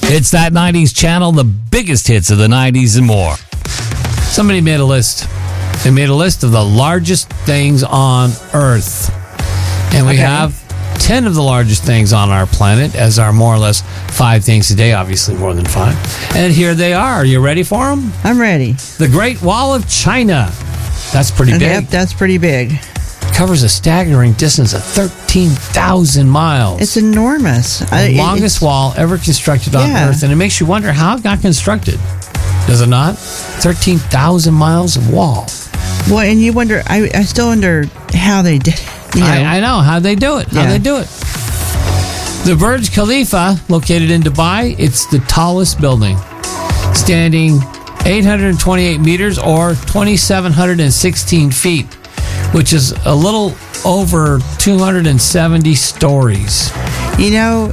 It's That 90s Channel, the biggest hits of the 90s and more. Somebody made a list. They made a list of the largest things on Earth. And we have 10 of the largest things on our planet as our more or less 5 things today, obviously more than 5. And here they are. Are you ready for them? I'm ready. The Great Wall of China. That's pretty big. Yep, that's pretty big. Covers a staggering distance of 13,000 miles. It's enormous. The longest wall ever constructed on Earth. And it makes you wonder how it got constructed. Does it not? 13,000 miles of wall. Well, and you wonder, I still wonder how they did it. You know? I know. How'd they do it? How'd they do it? The Burj Khalifa, located in Dubai, it's the tallest building. Standing 828 meters or 2,716 feet, which is a little over 270 stories. You know,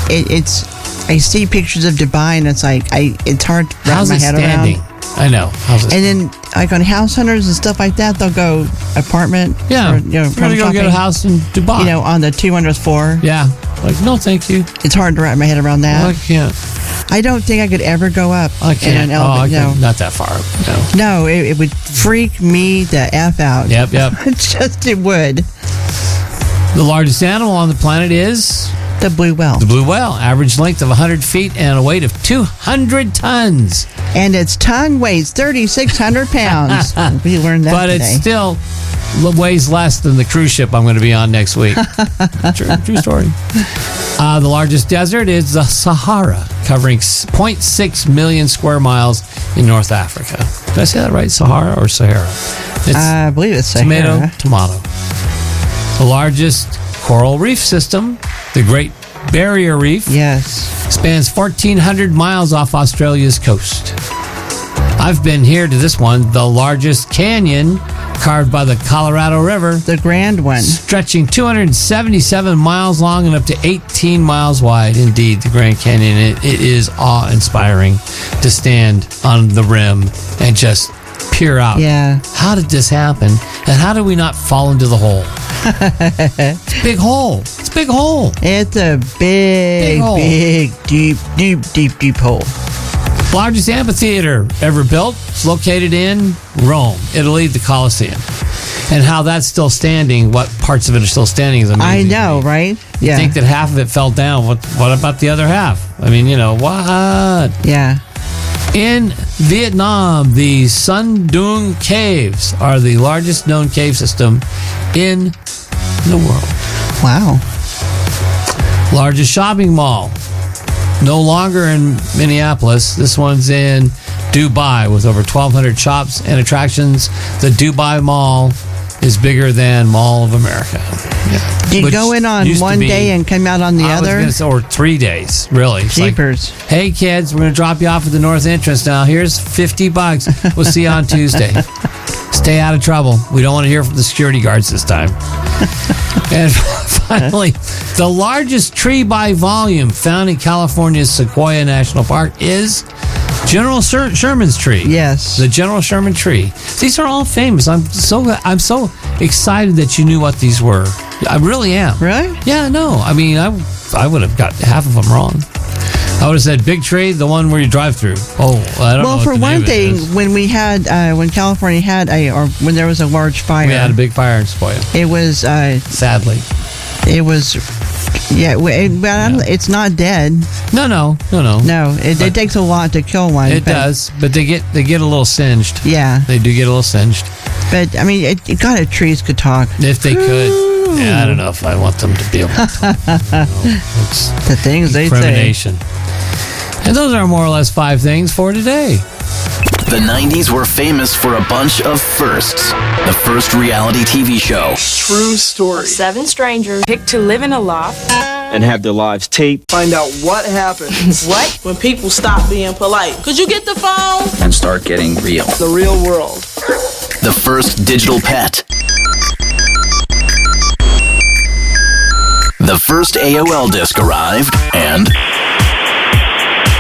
I see pictures of Dubai and it's like, it's hard to wrap my head around. I know. And then, like on House Hunters and stuff like that, they'll go apartment. Yeah. Or, you know, we're going to go get a house in Dubai. You know, on the 200th floor. Yeah. Like, no, thank you. It's hard to wrap my head around that. Well, I can't. I don't think I could ever go up. I can't. In an elevator. Not that far up. No. No, it would freak me the F out. Yep. It would. The largest animal on the planet is... the blue whale. The blue whale. Average length of 100 feet and a weight of 200 tons. And its tongue weighs 3,600 pounds. We learned that but today. It still weighs less than the cruise ship I'm going to be on next week. True story. The largest desert is the Sahara, covering 0.6 million square miles in North Africa. Did I say that right? Sahara or Sahara? I believe it's Sahara. Tomato. The largest coral reef system, the Great Barrier Reef, spans 1,400 miles off Australia's coast. I've been here to this one, the largest canyon carved by the Colorado River. The Grand one. Stretching 277 miles long and up to 18 miles wide. Indeed, the Grand Canyon. It is awe-inspiring to stand on the rim and just peer out. Yeah. How did this happen? And how did we not fall into the hole? It's a big hole. It's a big hole. It's a big deep hole. Largest amphitheater ever built. It's located in Rome, Italy, the Colosseum. And how that's still standing, what parts of it are still standing is amazing. I know, right? You think that half of it fell down. What about the other half? I mean, what? Yeah. In Vietnam, the Sun Dung Caves are the largest known cave system in the world. Wow. Largest shopping mall. No longer in Minneapolis. This one's in Dubai with over 1,200 shops and attractions. The Dubai Mall is bigger than Mall of America. Yeah. Do you go in on one day and come out on the other? Or 3 days, really. It's Jeepers. Like, hey, kids, we're going to drop you off at the north entrance now. Here's $50. We'll see you on Tuesday. Stay out of trouble. We don't want to hear from the security guards this time. And finally, the largest tree by volume found in California's Sequoia National Park is General Sherman's tree. Yes. The General Sherman tree. These are all famous. I'm so excited that you knew what these were. I really am. Really? Yeah, no. I mean, I would have got half of them wrong. I would have said big tree, the one where you drive through. Oh, I don't know. Well, for one thing, when we had, when California had when there was a large fire. We had a big fire in Sequoia. It was. Sadly. It was. Yeah, it's not dead. No. It takes a lot to kill one. It does, but they get a little singed. Yeah. They do get a little singed. But, I mean, God, trees could talk. If they could. Yeah, I don't know if I want them to be able to talk. It's the things they say. Incrimination. And those are more or less 5 things for today. The 90s were famous for a bunch of firsts. The first reality TV show. True story. 7 strangers picked to live in a loft and have their lives taped. Find out what happens. What? When people stop being polite. Could you get the phone? And start getting real. The real world. The first digital pet. The first AOL disc arrived, and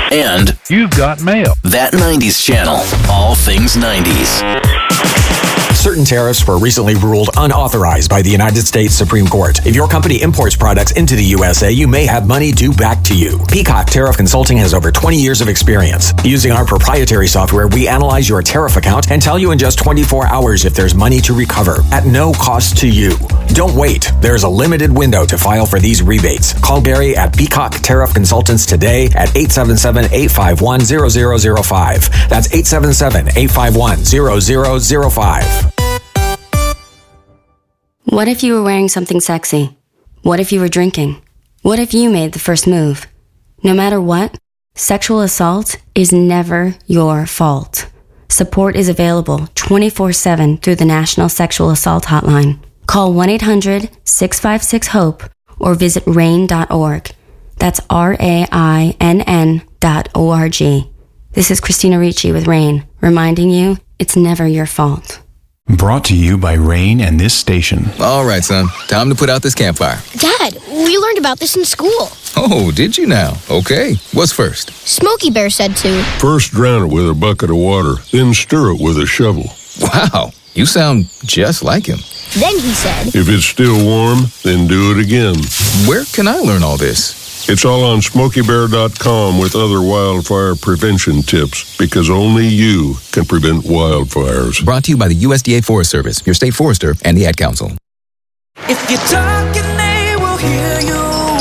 you've got mail. That 90s channel, all things 90s. Certain tariffs were recently ruled unauthorized by the United States Supreme Court. If your company imports products into the USA, you may have money due back to you. Peacock Tariff Consulting has over 20 years of experience. Using our proprietary software, we analyze your tariff account and tell you in just 24 hours if there's money to recover at no cost to you. Don't wait. There's a limited window to file for these rebates. Call Barry at Peacock Tariff Consultants today at 877-851-0005. That's 877-851-0005. What if you were wearing something sexy? What if you were drinking? What if you made the first move? No matter what, sexual assault is never your fault. Support is available 24/7 through the National Sexual Assault Hotline. Call 1-800-656-HOPE or visit RAINN.org. That's RAINN.org. This is Christina Ricci with RAINN, reminding you it's never your fault. Brought to you by RAINN and this station. All right, son. Time to put out this campfire. Dad, we learned about this in school. Oh, did you now? Okay. What's first? Smokey Bear said to. First drown it with a bucket of water, then stir it with a shovel. Wow, you sound just like him. Then he said, if it's still warm, then do it again. Where can I learn all this? It's all on SmokeyBear.com with other wildfire prevention tips, because only you can prevent wildfires. Brought to you by the USDA Forest Service, your state forester, and the Ad Council. If you're talking, they will hear you.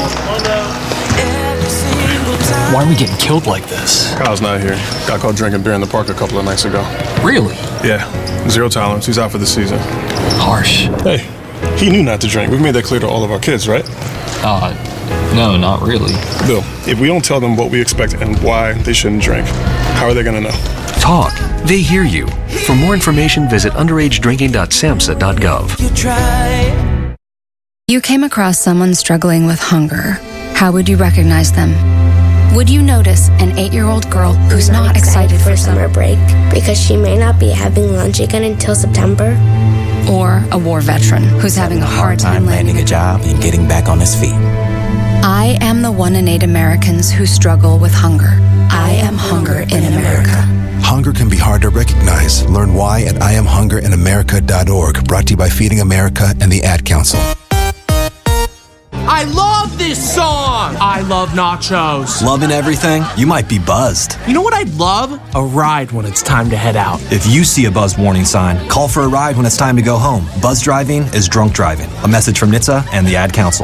Why are we getting killed like this? Kyle's not here. Got caught drinking beer in the park a couple of nights ago. Really? Yeah. 0 tolerance. He's out for the season. Harsh. Hey, he knew not to drink. We've made that clear to all of our kids, right? No, not really. Bill, if we don't tell them what we expect and why they shouldn't drink, how are they going to know? Talk. They hear you. For more information, visit underagedrinking.samhsa.gov. You try. You came across someone struggling with hunger. How would you recognize them? Would you notice an 8-year-old girl who's not excited for summer break because she may not be having lunch again until September? Or a war veteran who's having a hard time landing a job and getting back on his feet? I am the 1 in 8 Americans who struggle with hunger. I am hunger in America. Hunger can be hard to recognize. Learn why at IamHungerInAmerica.org. Brought to you by Feeding America and the Ad Council. I love this song! I love nachos. Loving everything? You might be buzzed. You know what I'd love? A ride when it's time to head out. If you see a buzz warning sign, call for a ride when it's time to go home. Buzz driving is drunk driving. A message from NHTSA and the Ad Council.